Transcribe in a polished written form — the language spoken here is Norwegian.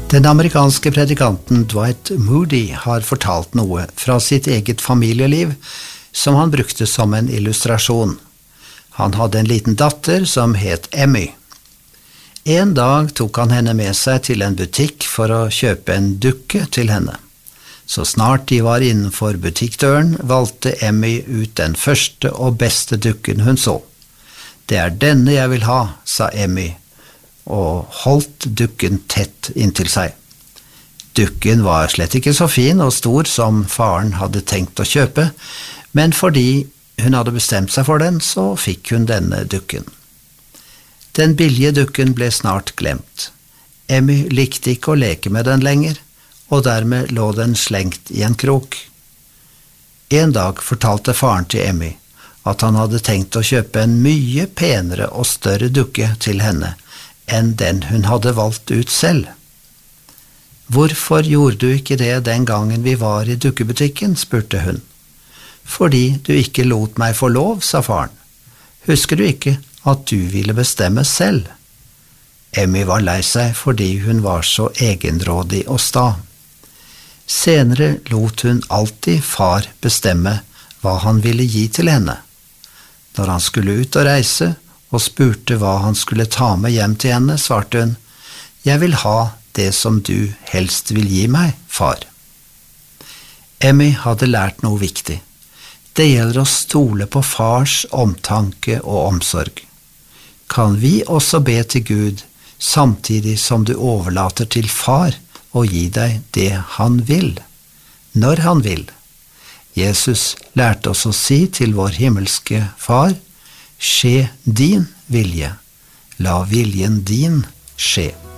Den amerikanske predikanten Dwight Moody har fortalt noe fra sitt eget familieliv som han brukte som en illustrasjon. Han hadde en liten datter som het Emmy. En dag tok han henne med seg til en butikk for å kjøpe en dukke til henne. Så snart de var innenfor butikkdøren, valgte Emmy ut den første og beste dukken hun så. «Det er denne jeg vil ha», sa Emmy, og holdt dukken tett inntil seg. Dukken var slett ikke så fin og stor som faren hadde tenkt å kjøpe, men fordi hun hadde bestemt seg for den, så fikk hun denne dukken. Den billige dukken ble snart glemt. Emmy likte ikke å leke med den lenger, og dermed lå den slengt i en krok. En dag fortalte faren til Emmy at han hadde tenkt å kjøpe en mye penere og større dukke til henne enn den hun hadde valgt ut selv. «Hvorfor gjorde du ikke det den gangen vi var i dukkebutikken?» spurte hun. «Fordi du ikke lot meg få lov», sa faren. «Husker du ikke at du ville bestemme selv?» Emmy var lei seg fordi hun var så egenrådig og sta. Senere lot hun alltid far bestemme hva han ville gi til henne. Når han skulle ut og reise og spurte hva han skulle ta med hjem til henne, svarte hun, «Jeg vil ha det som du helst vil gi meg, far.» Emmy hadde lært noe viktig. Det gjelder å stole på fars omtanke og omsorg. Kan vi også be til Gud samtidig som du overlater til far og gi deg det han vil, når han vil? Jesus lærte oss å si til vår himmelske far, «Skje din vilje, la viljen din skje.»